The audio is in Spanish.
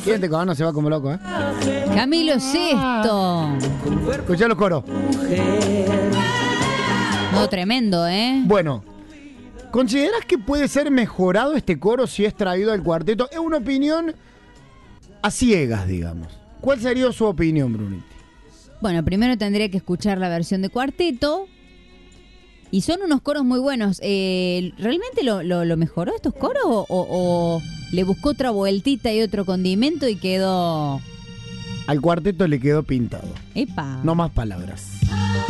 Siguiente Cabana se va como loco, ¿eh? Camilo Sesto. Escuchá los coros. No, tremendo, ¿eh? Bueno, ¿considerás que puede ser mejorado este coro si es traído al cuarteto? Es una opinión a ciegas, digamos. ¿Cuál sería su opinión, Bruniti? Bueno, primero tendría que escuchar la versión de cuarteto. Y son unos coros muy buenos. ¿Realmente lo mejoró estos coros? ¿O le buscó otra vueltita y otro condimento y quedó...? Al cuarteto le quedó pintado. ¡Epa! No más palabras.